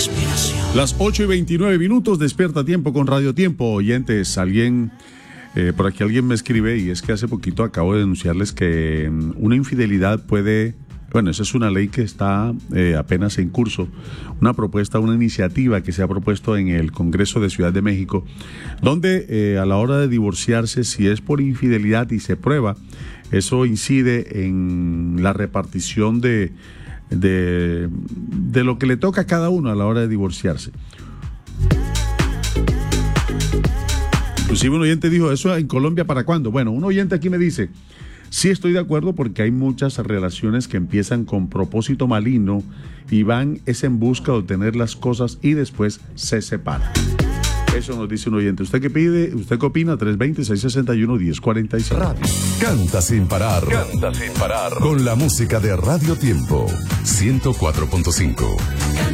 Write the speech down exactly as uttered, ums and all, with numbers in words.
respiración. Las ocho y veintinueve minutos, despierta tiempo con Radio Tiempo. Oyentes, alguien, eh, por aquí alguien me escribe, y es que hace poquito acabo de denunciarles que um, una infidelidad puede, bueno, esa es una ley que está eh, apenas en curso, una propuesta, una iniciativa que se ha propuesto en el Congreso de Ciudad de México, donde eh, a la hora de divorciarse, si es por infidelidad y se prueba, eso incide en la repartición de De, de lo que le toca a cada uno a la hora de divorciarse. Inclusive un oyente dijo, ¿eso en Colombia para cuándo? Bueno, un oyente aquí me dice, sí estoy de acuerdo porque hay muchas relaciones que empiezan con propósito maligno y van es en busca de obtener las cosas y después se separan. Eso nos dice un oyente. ¿Usted qué pide? ¿Usted qué opina? tres dos cero, seis seis uno, uno cero cuatro seis. Radio. Canta sin parar. Canta sin parar. Con la música de Radio Tiempo. ciento cuatro punto cinco.